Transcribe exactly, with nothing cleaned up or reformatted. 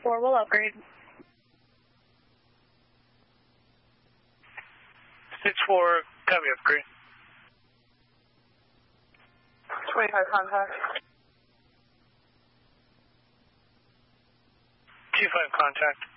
four will upgrade. six four, copy upgrade. twenty-five contact. two five contact.